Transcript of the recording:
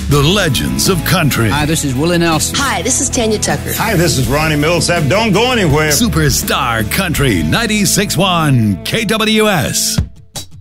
The legends of country. Hi, this is Willie Nelson. Hi, this is Tanya Tucker. Hi, this is Ronnie Millsap. Don't go anywhere. Superstar Country 96.1 KWS.